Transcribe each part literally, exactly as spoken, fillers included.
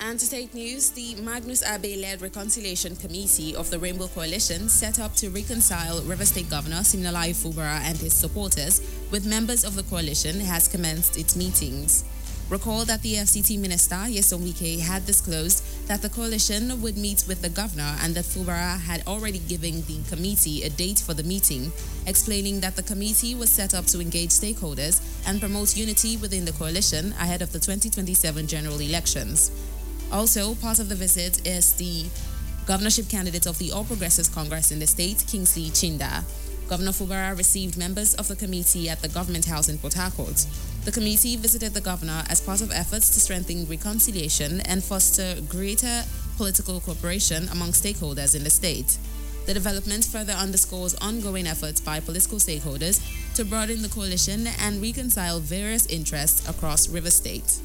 And to take news, the Magnus Abe-led Reconciliation Committee of the Rainbow Coalition set up to reconcile River State Governor Siminalayi Fubara and his supporters with members of the coalition has commenced its meetings. Recall that the F C T Minister, Nyesom Wike, had disclosed that the coalition would meet with the governor and that Fubara had already given the committee a date for the meeting, explaining that the committee was set up to engage stakeholders and promote unity within the coalition ahead of the twenty twenty-seven general elections. Also, part of the visit is the governorship candidate of the All Progressives Congress in the state, Kingsley Chinda. Governor Fubara received members of the committee at the Government House in Port Harcourt. The committee visited the governor as part of efforts to strengthen reconciliation and foster greater political cooperation among stakeholders in the state. The development further underscores ongoing efforts by political stakeholders to broaden the coalition and reconcile various interests across River State.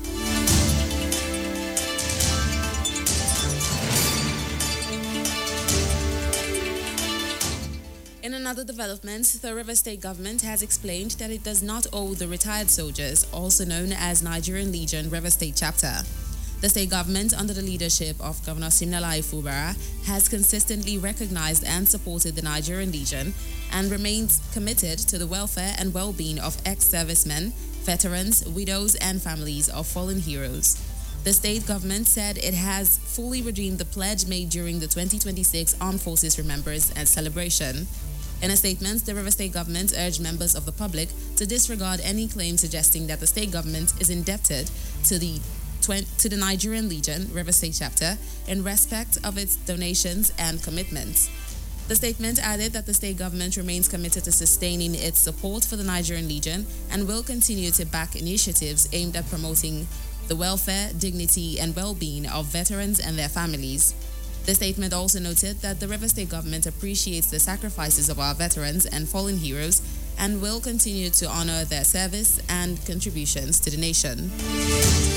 In another development, the River State government has explained that it does not owe the retired soldiers, also known as Nigerian Legion River State Chapter. The state government, under the leadership of Governor Siminalayi Fubara, has consistently recognized and supported the Nigerian Legion and remains committed to the welfare and well-being of ex-servicemen, veterans, widows, and families of fallen heroes. The state government said it has fully redeemed the pledge made during the twenty twenty-six Armed Forces Remembrance and Celebration. In a statement, the River State government urged members of the public to disregard any claim suggesting that the state government is indebted to the to the Nigerian Legion River State Chapter in respect of its donations and commitments. The statement added that the state government remains committed to sustaining its support for the Nigerian Legion and will continue to back initiatives aimed at promoting the welfare, dignity, and well-being of veterans and their families. The statement also noted that the River State government appreciates the sacrifices of our veterans and fallen heroes and will continue to honor their service and contributions to the nation.